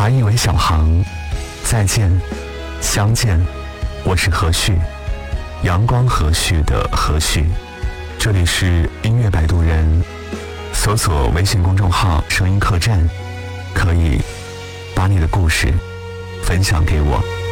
华裔为小航，再见，相见，我是何旭，阳光何旭的何旭。这里是音乐摆渡人，搜索微信公众号声音客栈，可以把你的故事分享给我。